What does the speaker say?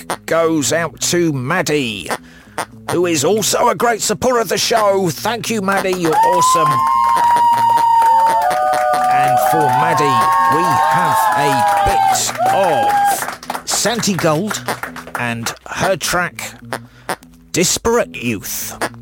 goes out to Maddie, who is also a great supporter of the show. Thank you, Maddie, you're awesome. And for Maddie, we have a bit of Santi Gold and her track, Disparate Youth.